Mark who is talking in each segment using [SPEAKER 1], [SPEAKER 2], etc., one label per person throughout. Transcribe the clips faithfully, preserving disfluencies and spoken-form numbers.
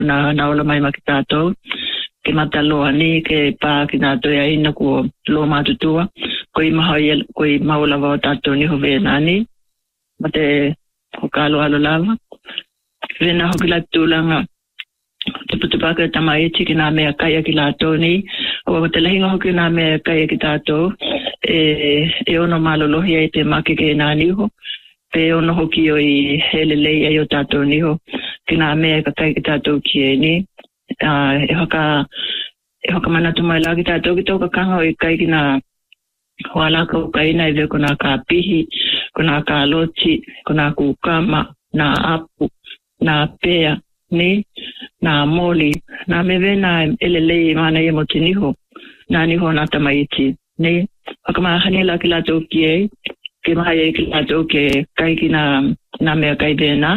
[SPEAKER 1] na na ola mai makitato ke mataloa ni ke pa kinato ya ina ko lo matutua ko i mahoi ko i maula wa tato ni hove nani mate ko kalo alo lava vena hokila tulanga tuputupa ka tamai tikina me kaya kilato ni o te lahinga hokina me kaya kitato e e ono malolo hi te makike nani ho pe ono hoki o i helele e o tato ni ho kina me kaya kitato ki ni Uh, e hoka e hoka mana tu mai lagi tato ki toka kanga o kai kina wala ka kai na ve kuna ka pihi kuna ka lochi kuna ku kama na apu na pea ni na moli na meve na elele mana ye motiniho na ni ho na tamaiti ni hoka ma hani la kila to ki ke ma ye kila to ke kai kina na me kai bena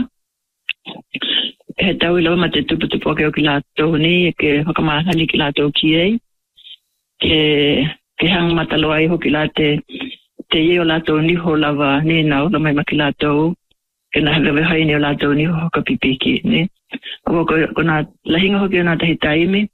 [SPEAKER 1] he tau ilo ma te tupu tupu ake o ki lato ni ke hokamahani ki lato ki e ke ke hang mataloa i ho ki late te ie o lato ni ho lava ni nau la mai ma ki lato ke na hewe hai ni o lato ni ho hoka pipiki ni ko ko na lahinga ho ki o na tahi taimi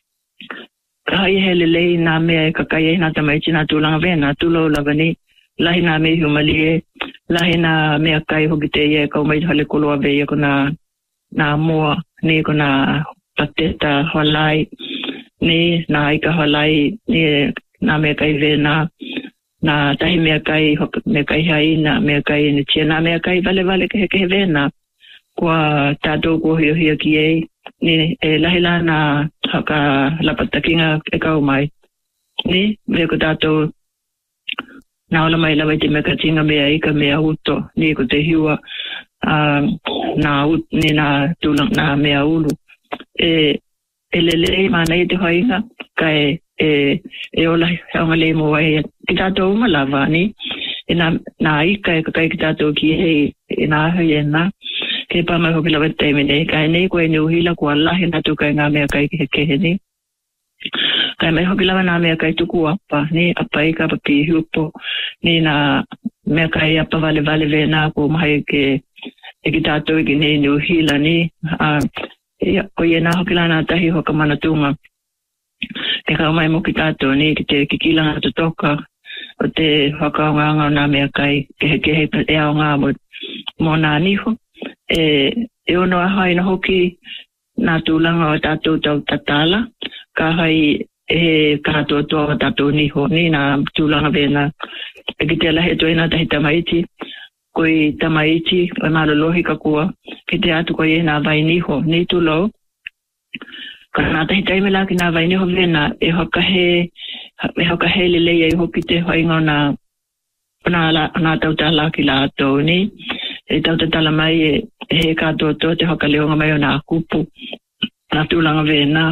[SPEAKER 1] ka hai hele lei na mea e kakai e na tamaichi na tūlanga vena tūlo lava ni lahi na me humalie lahi na mea kai ho ki te ie ka umai hale koloa veia ko na na mua ni ko na pateta halai ni na ika halai ni na me kai vena na tahi me kai me kai hai na me kai ni tia me kai vale vale ke ke vena kwa tato ko hio hio ki e ni e lahila na haka la patakinga e ka mai ni me ko tato na ola mai la vai te me ka tinga me ai ka me auto ni ko te hiwa Um, na ut ni na tulang na mea ulu e elele mana i te hoinga kai e e ola haunga le mo ai ki tato uma lava ni e na na i kai kai ki tato ki hei e na hei e na ke pa mai hoki lawa te mene kai nei koe ni uhila kua lahi na tu kai ngā mea kai ki he kehe ni kai mai hoki lawa na mea kai tuku apa ni apa i ka papi hupo ni na mea kai apa vale vale vena ko mahai ke e ki tātou i ki nei ni uhila ni ko i e nā hoki lana tahi hoka mana tunga ke kau mai mo ki tātou ni ki te kikilanga to toka o te hoka o nganga o nā mea kai ke he kehe e ao ngā mo, mo nā niho e, e ono a hai na hoki nā tūlanga o tātou tau tatala ka hai e kātou toa o tātou niho ni nā tūlanga vena e ki te lahe to e nā tahi tamaiti koi tamaiti o malolohi ka kua ki te atu koi e nā vai niho ni tulo ka nā tahi taime la ki nā vai niho vena e hoka he e hoka he lele e hoki te hoinga o nā o nā, nā tautala ki la ato ni e tautatala mai e he kātou to te hoka leonga mai o nā kupu nā tūlanga vena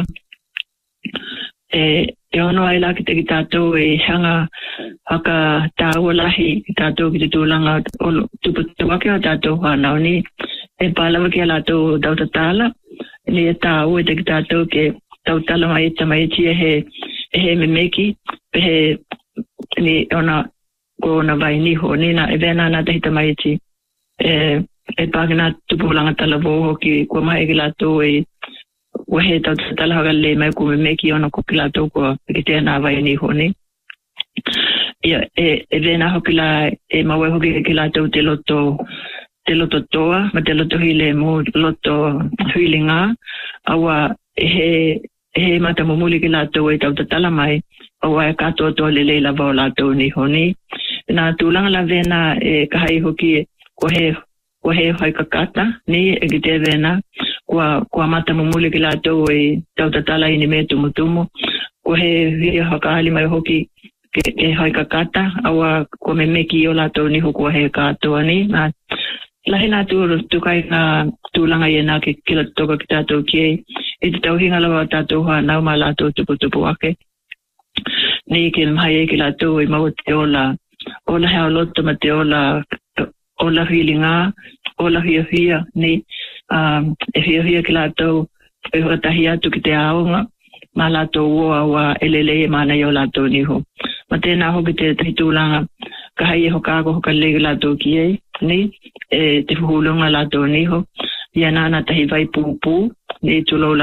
[SPEAKER 1] e e ono ai la ki te ki tātou e hanga haka tāua lahi ki tātou ki te tūlanga o tupu tuake o tātou whanau ni e pālawa ki a lātou tautatala ni e tāua e te ki tātou ke tautala mai e tamaiti e he e he memeki e he ni ona ko ona vai niho ni na e vena na tahi tamaiti e e pākina tupulanga talawo ki kua mai ki lātou e wa he tau tala haga le mai ko me meki ona ko kila to ko ki te na vai ni honi ia e e vena hokila e mawe hoki kila to te loto te loto toa ma te loto hile mo loto huilinga awa he he mata momuli kila to e tau tala mai awa ka to to le le la vola to ni honi na tulanga la vena e kai hoki ko he ko he hoi kakata ni e ki te vena Kua, kua mata mumule ki lātou e tautatala i ni me tumutumu. Ko he hia hakahali mai hoki ke, ke hoi kakata. Awa kua me meki o lātou ni hukua he kātoa ni. Nā, lahi nā tū, tukai ngā tūlanga i nā ke kila toka ki tātou ki e. E te tauhinga lawa tātou haa nau mā lātou tupu tupu ake. Ni ke mhai e ki lātou i mau te ola. Ola hea loto ma te ola, ola hilinga, ola hia hia ni. Um, e hia hia ki lātou e huratahi atu ki te aonga ma lātou ua wa elele e mana i o lātou niho. Ma tēnā hoki te tahitūlanga ka hai e hokāko hoka lege lātou ki ei ni e te fuhulunga lātou niho ia nāna tahi vai pūpū ni tu lo